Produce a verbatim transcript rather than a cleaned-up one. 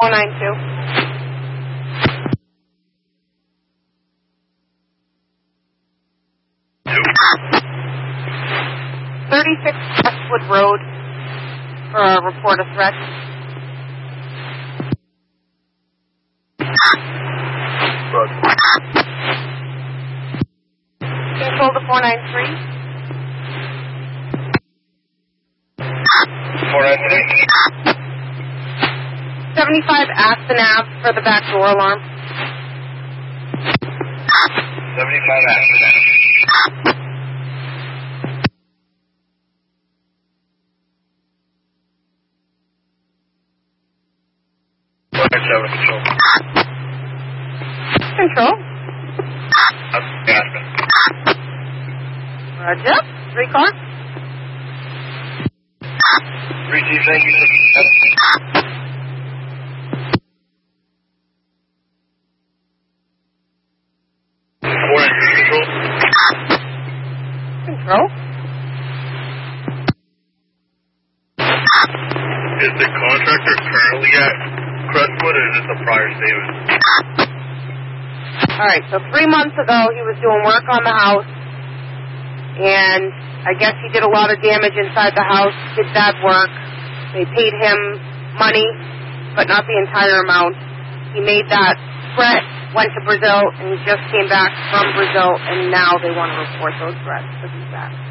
four nine two. thirty-six Westwood Road for a report of threat. Control to four nine three. four nine three. seventy-five Aston Ave for the back door alarm. seventy-five Aston Ave. Control. Control. Aspen. Roger. Three car. Three T, thank you. Four entry control. Control. Is the contractor currently at Crestwood, or is this a prior statement? All right, so three months ago he was doing work on the house, and I guess he did a lot of damage inside the house, did bad work. They paid him money, but not the entire amount. He made that threat, went to Brazil, and he just came back from Brazil, and now they want to report those threats. So he's back.